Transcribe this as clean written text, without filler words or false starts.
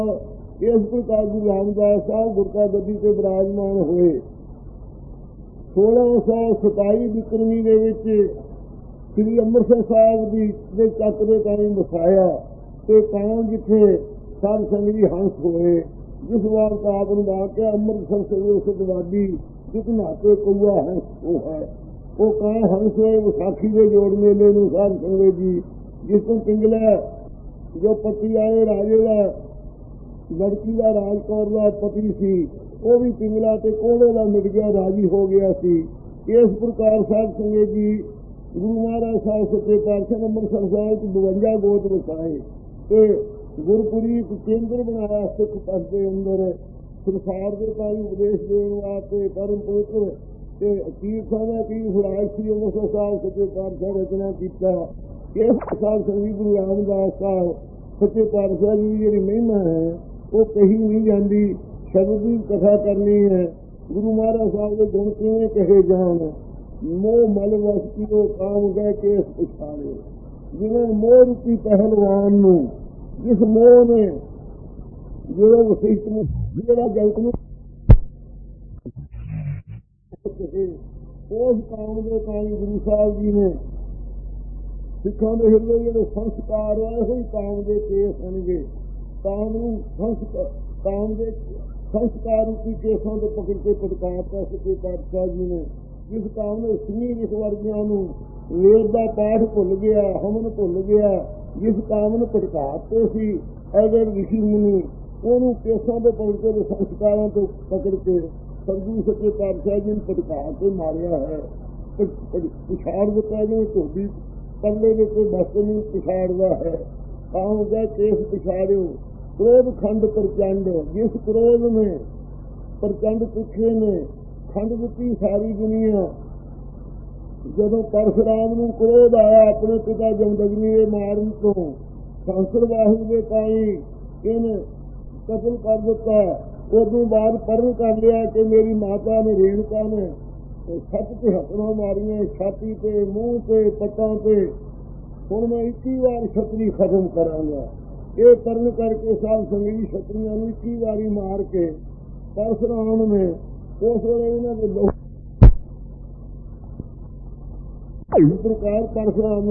इस प्रकार गुरु रामदास साहब गुरका गद्दी ते विराजमान होए। 1627 विक्रमी दे विच श्री ਅੰਮ੍ਰਿਤਸਰ ਸਾਹਿਬ ਦੇ ਚੱਕ ਦੇ ਤਾਈਂ ਵਸਾਇਆ ਤੇ ਤਾਂ ਜਿੱਥੇ ਸਾਧ ਸੰਗਤ ਜੀ ਹੰਸ ਹੋਏ। ਜਿਸ ਵਾਰ ਆਪ ਨੂੰ ਆ ਕੇ ਅੰਮ੍ਰਿਤਸਰ ਸੇ ਸਤਵਾਦੀ ਜਿਸ ਨਾਤੇ ਕौआ हंस ਉਹ ਹੈ ਉਹ ਕਾਂ ਹੰਸ ਹੋਏ। ਵਿਸਾਖੀ ਦੇ ਜੋੜ ਮੇਲੇ ਨੂੰ ਸਾਧ ਸੰਗਤ ਜੀ ਜਿਸ ਤੋਂ ਪਿੰਗਲਾ ਜੋ ਪਤੀ ਆਏ ਰਾਜੇ ਦਾ ਲੜਕੀ ਦਾ ਰਾਜ ਕੌਰ ਦਾ ਪਤੀ ਸੀ ਉਹ ਵੀ ਪਿੰਗਲਾ ਤੇ ਕੋਹੜੇ ਦਾ ਮਿਟ ਗਿਆ, ਰਾਜੀ ਹੋ ਗਿਆ ਸੀ। ਇਸ ਪ੍ਰਕਾਰ ਸਾਧ ਸੰਗਤ ਜੀ ਗੁਰੂ ਮਹਾਰਾਜ ਸਾਹਿਬ ਸੱਚੇ ਪਾਤਸ਼ਾਹ ਅੰਮ੍ਰਿਤਸਰ ਸਾਹਿਬ 52 ਗੋਤ ਵਸਾਏ ਤੇ ਗੁਰਪੁਰੀ ਕੇਂਦਰ ਬਣਾਇਆ ਸਿੱਖ ਪੰਥ ਦੇ ਅੰਦਰ। ਸੰਸਾਰ ਦੇ ਤਾਈ ਉਪਦੇਸ਼ ਦੇਣ ਵਾਸਤੇ ਪਰਮ ਪਵਿੱਤਰ ਤੇ ਅਕੀਰ ਸਾਹਿਬ ਕੀ ਫਰਾਜ ਸੀ ਅੰਮ੍ਰਿਤਸਰ ਸਾਹਿਬ ਸੱਚੇ ਪਾਤਸ਼ਾਹ ਰਚਨਾ ਕੀਤਾ। ਇਸ ਸਾਧ ਸੰਗਤ ਗੁਰੂ ਰਾਮਦਾਸ ਸਾਹਿਬ ਸੱਚੇ ਪਾਤਸ਼ਾਹ ਦੀ ਜਿਹੜੀ ਮਹਿਮਾ ਹੈ ਉਹ ਕਹੀ ਨਹੀਂ ਜਾਂਦੀ। ਸ਼ਬਦ ਦੀ ਕਥਾ ਕਰਨੀ ਹੈ। ਗੁਰੂ ਮਹਾਰਾਜ ਸਾਹਿਬ ਦੇ ਗੁਣ ਕਿਵੇਂ ਕਹੇ ਜਾਣ। ਮੋਹ ਮਲ ਵਸਤੀਓ ਕਾਮ ਗਏ ਕੇਸ ਪਛਾੜੇ। ਜਿਵੇਂ ਮੋਹ ਰੂਪੀ ਪਹਿਲਵਾਨ ਨੂੰ ਜਿਸ ਮੋਹ ਨੇ ਜਿਹੜੇ ਵਸਿਸ਼ਟ ਨੂੰ ਜਿਹੜਾ ਜਗਤ ਨੂੰ ਉਸ ਕਾਮ ਦੇ ਕਾਈ ਗੁਰੂ ਸਾਹਿਬ ਜੀ ਨੇ ਸਿੱਖਾਂ ਦੇ ਹਿਰਦੇ ਜਿਹੜੇ ਸੰਸਕਾਰ ਆਏ ਹੋਏ ਕਾਮ ਦੇ ਕੇਸ ਹੋਣਗੇ। ਕਾਮ ਨੂੰ ਕਾਮ ਦੇ ਸੰਸਕਾਰ ਰੂਪੀ ਕੇਸਾਂ ਤੋਂ ਪਕੜ ਕੇ ਪਟਕਾਤਾ ਸੱਚੇ ਪਾਤਸ਼ਾਹ ਜੀ ਨੇ। ਜਿਸ ਕਾਮ ਨੇ ਸੁਣੀ ਲਿਖ ਵਰਗਿਆਂ ਨੂੰ ਵੇਦ ਦਾ ਪਾਠ ਭੁੱਲ ਗਿਆ, ਹਮਨ ਭੁੱਲ ਗਿਆ, ਜਿਸ ਕਾਮ ਨੂੰ ਪਟਕਾਤੇ ਸੀ ਐਡੇ ਰਿਸ਼ੀ ਮੁਨੀ ਉਹਨੂੰ ਕੇਸਾਂ ਤੋਂ ਪਕੜ ਕੇ ਸੰਸਕਾਰਾਂ ਤੋਂ ਪਕੜ ਕੇ ਸਤਿਗੁਰੂ ਸੱਚੇ ਪਾਤਸ਼ਾਹ ਜੀ ਨੂੰ ਪਟਕਾ ਕੇ ਮਾਰਿਆ ਹੈ। ਪਿਛਾੜ ਦਿੱਤਾ ਜਿਵੇਂ ਧੋਬੀ ਪੱਲੇ ਦੇ ਉੱਤੇ ਬਸਤੇ ਨੂੰ ਪਿਛਾੜਦਾ ਹੈ। ਕਾਮ ਗਏ ਕੇਸ ਪਿਛਾੜਿਓ ਕ੍ਰੋਧ ਖੰਡ ਪ੍ਰਚੰਡ। ਜਿਸ ਕ੍ਰੋਧ ਨੇ ਪ੍ਰਚੰਡ ਪੁੱਛੇ ਨੇ ਖੰਡ ਦਿੱਤੀ ਸਾਰੀ ਦੁਨੀਆ। ਜਦੋਂ ਪਰਸ਼ੁਰਾਮ ਨੂੰ ਕ੍ਰੋਧ ਆਇਆ ਆਪਣੇ ਪਿਤਾ ਜਮਦਗਨੀ ਦੇ ਮਾਰਨ ਤੋਂ ਕਾਂਸਰ ਬਾਹੂ ਦੇ ਤਾਈ ਇਹਨੇ ਕਤਲ ਕਰ ਦਿੱਤਾ। ਉਦੋਂ ਬਾਅਦ ਪਰਨ ਕਰ ਲਿਆ ਕਿ ਮੇਰੀ ਮਾਤਾ ਨੇ ਰੇਣੂਕਾ ਨੇ 7 ਹੱਥਾਂ ਮਾਰੀਆਂ ਛਾਤੀ ਤੇ ਮੂੰਹ ਤੇ ਪੱਟਾਂ ਤੇ। ਹੁਣ ਮੈਂ 21 ਵਾਰ ਛਤਰੀ ਖਤਮ ਕਰਾਂਗਾ। ਇਹ ਕਰਨ ਕਰਕੇ ਸਾਧ ਸੰਗਤ ਜੀ ਛਤਰੀਆਂ ਨੂੰ 21 ਵਾਰੀ ਮਾਰ ਕੇ ਪਰਸ਼ੁਰਾਮ ਨੇ ਉਸ ਵੇਲੇ ਇਹਨਾਂ ਦੇ ਲੋਕ ਪ੍ਰਕਾਰ ਪਰਸ਼ੁਰਾਮ